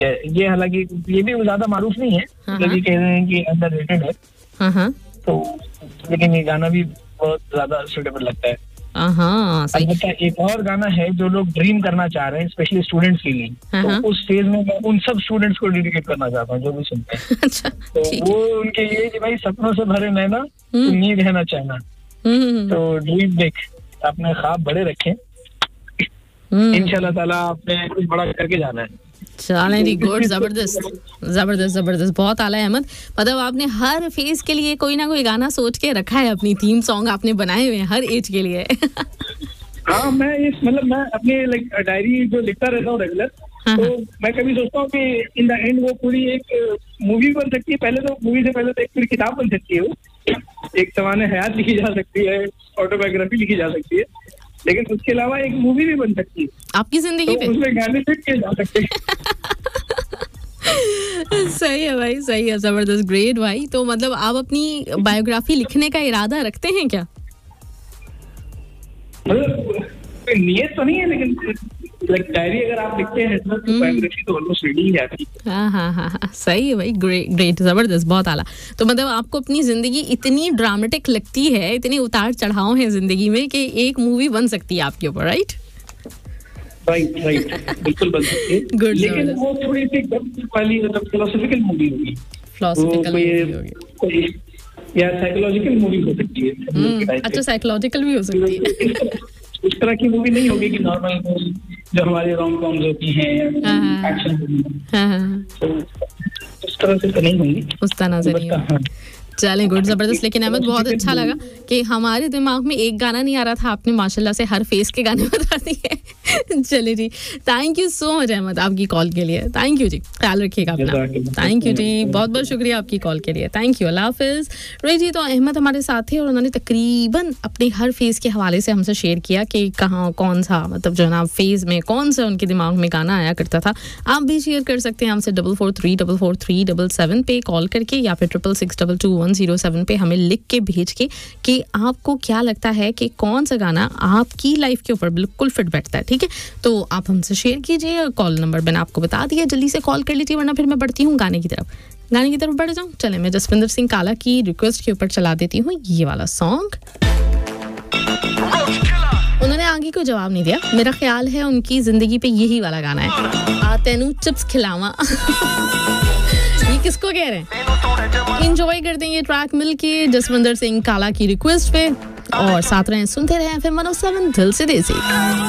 ये हालांकि ये भी ज्यादा मारूफ नहीं है, मतलब ये कह रहे हैं कि अंडररेटेड है, तो लेकिन ये गाना भी बहुत ज्यादा सूटेबल लगता है। सही। एक और गाना है जो लोग ड्रीम करना चाह रहे हैं, स्पेशली स्टूडेंट्स के लिए, तो उस फेज में मैं उन सब स्टूडेंट्स को डेडिकेट करना चाहता हूँ जो भी सुनते हैं। अच्छा, तो वो उनके लिए कि भाई सपनों से भरे नैना, नींद है ना चैना, तो ड्रीम देख, अपने ख्वाब बड़े रखें, इंशाल्लाह ताला आपने कुछ बड़ा करके जाना है। चलें गुड, जबरदस्त, बहुत आला है अहमद। मतलब आपने हर फेज के लिए कोई ना कोई गाना सोच के रखा है, अपनी थीम सॉन्ग आपने बनाए हुए हैं हर एज के लिए। हाँ, मैं मैं अपनी डायरी जो लिखता रहता हूँ रेगुलर, तो मैं कभी सोचता हूँ कि इन द एंड वो पूरी एक मूवी बन सकती है। पहले तो मूवी से पहले तो एक पूरी किताब बन सकती है, वो एक सवाने हयात लिखी जा सकती है, ऑटोबायोग्राफी लिखी जा सकती है, लेकिन उसके अलावा एक मूवी भी बन सकती है आपकी जिंदगी पे, उसमें गाने फिट किए जा सकते हैं। सही है भाई, सही है, जबरदस्त, ग्रेट भाई। तो मतलब आप अपनी बायोग्राफी लिखने का इरादा रखते हैं क्या? मतलब नियत तो नहीं है, लेकिन डायरी अगर आप लिखते हैं तो बायोग्राफी तो ऑलमोस्ट रेडी ही आती है। हाँ, सही है भाई, ग्रेट, जबरदस्त, बहुत आला। तो मतलब आपको अपनी जिंदगी इतनी ड्रामेटिक लगती है, इतने उतार चढ़ाव हैं जिंदगी में कि एक मूवी बन सकती है आपके ऊपर, राइट, बिल्कुल बन सकती है। लेकिन वो थोड़ी सी वाली मतलब फिलोसॉफिकल मूवी होगी, या साइकोलॉजिकल मूवी हो सकती है। अच्छा, साइकोलॉजिकल भी हो सकती है। उस तरह की मूवी नहीं होगी कि नॉर्मल जो हमारी रोम कॉम्स होती हैं, एक्शन मूवी, तो उस तरह से तो नहीं होंगी, उस तरह से नहीं। चलें गुड, जबरदस्त। लेकिन अहमद बहुत अच्छा लगा कि हमारे दिमाग में एक गाना नहीं आ रहा था, आपने माशाल्लाह से हर फेस के गाने बता दिए। चलिए जी, thank you so much Ahmad आपकी कॉल के लिए, थैंक यू जी, ख्याल रखिएगा अपना। थैंक यू जी, बहुत बहुत शुक्रिया आपकी कॉल के लिए, thank you, Allah Hafiz. Right जी, तो अहमद हमारे साथ थे और उन्होंने तकरीबन अपने हर फेस के हवाले से हमसे शेयर किया कि कहाँ कौन सा मतलब जो है ना फेज में कौन सा उनके दिमाग में गाना आया करता था। आप भी शेयर कर सकते हैं हमसे 44344377 पे कॉल करके, या फिर 66622107 पे हमें लिख के भेज के कि आपको क्या लगता है कि कौन सा गाना आपकी लाइफ के ऊपर बिल्कुल फिट बैठता है। ठीक है, तो आप हमसे शेयर कीजिए। कॉल नंबर मैंने आपको बता दिया, जल्दी से कॉल कर लीजिए, वरना फिर मैं बढ़ती हूँ गाने की तरफ बढ़ जाऊँ। चले, मैं जसविंदर सिंह काला की रिक्वेस्ट के ऊपर चला देती हूँ ये वाला सॉन्ग। उन्होंने आगे कोई जवाब नहीं दिया, मेरा ख्याल है उनकी जिंदगी पे यही वाला गाना है, आ तेनू चिप्स खिलावा। ये किसको कह रहे हैं? एंजॉय करते हैं ये ट्रैक मिलके जसविंदर सिंह काला की रिक्वेस्ट पे, और साथ रहें, सुनते रहें FM 107 दिल से देसी।